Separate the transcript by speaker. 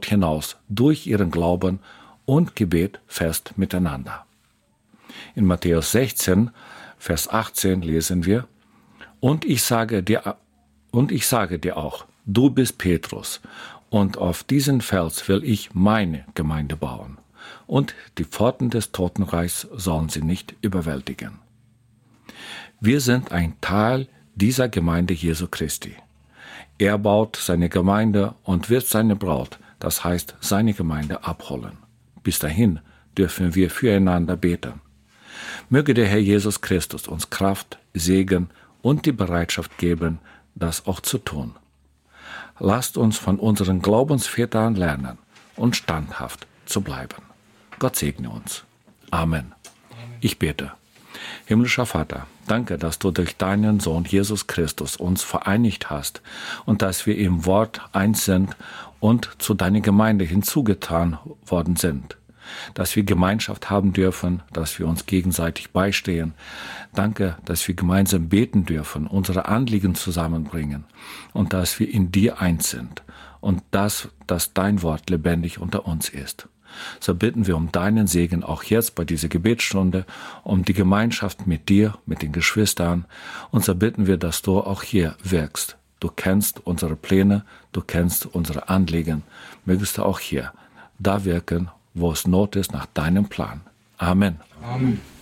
Speaker 1: Not hinaus durch ihren Glauben und Gebet fest miteinander. In Matthäus 16, Vers 18 lesen wir: Und ich sage dir auch, du bist Petrus, und auf diesen Fels will ich meine Gemeinde bauen, und die Pforten des Totenreichs sollen sie nicht überwältigen. Wir sind ein Teil dieser Gemeinde Jesu Christi. Er baut seine Gemeinde und wird seine Braut, das heißt seine Gemeinde, abholen. Bis dahin dürfen wir füreinander beten. Möge der Herr Jesus Christus uns Kraft, Segen und die Bereitschaft geben, das auch zu tun. Lasst uns von unseren Glaubensvätern lernen und standhaft zu bleiben. Gott segne uns. Amen. Ich bete. Himmlischer Vater, danke, dass du durch deinen Sohn Jesus Christus uns vereinigt hast und dass wir im Wort eins sind und zu deiner Gemeinde hinzugetan worden sind. Dass wir Gemeinschaft haben dürfen, dass wir uns gegenseitig beistehen. Danke, dass wir gemeinsam beten dürfen, unsere Anliegen zusammenbringen und dass wir in dir eins sind und dass dein Wort lebendig unter uns ist. So bitten wir um deinen Segen auch jetzt bei dieser Gebetsstunde, um die Gemeinschaft mit dir, mit den Geschwistern. Und so bitten wir, dass du auch hier wirkst. Du kennst unsere Pläne, du kennst unsere Anliegen. Mögest du auch hier da wirken, wo es Not ist, nach deinem Plan. Amen.
Speaker 2: Amen.